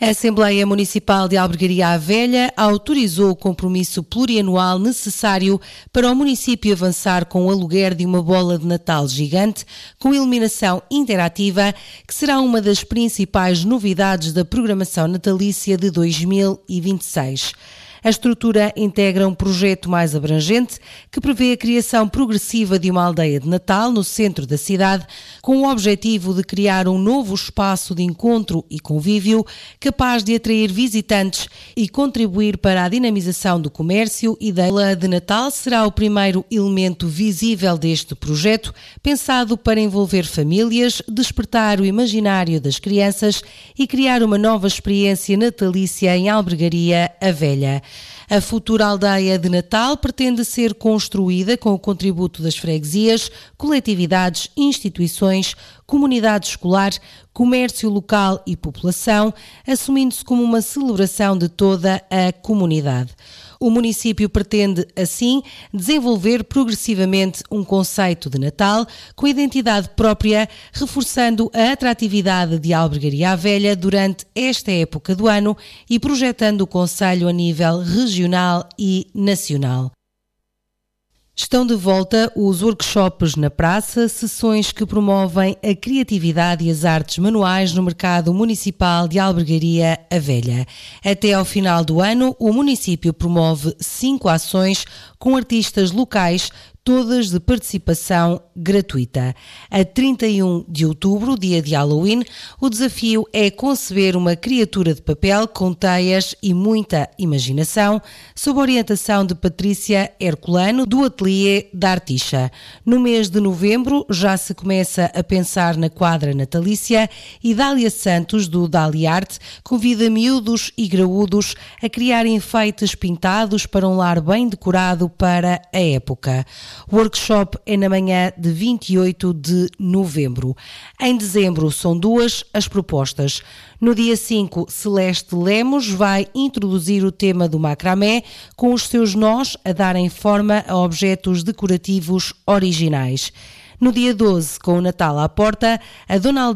A Assembleia Municipal de Albergaria à Velha autorizou o compromisso plurianual necessário para o município avançar com o aluguer de uma bola de Natal gigante com iluminação interativa, que será uma das principais novidades da programação natalícia de 2026. A estrutura integra um projeto mais abrangente que prevê a criação progressiva de uma aldeia de Natal no centro da cidade, com o objetivo de criar um novo espaço de encontro e convívio capaz de atrair visitantes e contribuir para a dinamização do comércio. E a bola de Natal será o primeiro elemento visível deste projeto, pensado para envolver famílias, despertar o imaginário das crianças e criar uma nova experiência natalícia em Albergaria à Velha. A futura aldeia de Natal pretende ser construída com o contributo das freguesias, coletividades, instituições, comunidade escolar, comércio local e população, assumindo-se como uma celebração de toda a comunidade. O município pretende, assim, desenvolver progressivamente um conceito de Natal com identidade própria, reforçando a atratividade de Albergaria à Velha durante esta época do ano e projetando o concelho a nível regional e nacional. Estão de volta os workshops na praça, sessões que promovem a criatividade e as artes manuais no mercado municipal de Albergaria à Velha. Até ao final do ano, o município promove 5 ações com artistas locais, todas de participação gratuita. A 31 de outubro, dia de Halloween, o desafio é conceber uma criatura de papel com teias e muita imaginação, sob orientação de Patrícia Herculano, do Ateliê da Articha. No mês de novembro já se começa a pensar na quadra natalícia e Dália Santos, do Dália Arte, convida miúdos e graúdos a criar enfeites pintados para um lar bem decorado para a época. O workshop é na manhã de 28 de novembro. Em dezembro são 2 as propostas. No dia 5, Celeste Lemos vai introduzir o tema do macramé, com os seus nós a darem forma a objetos decorativos originais. No dia 12, com o Natal à porta, a Dona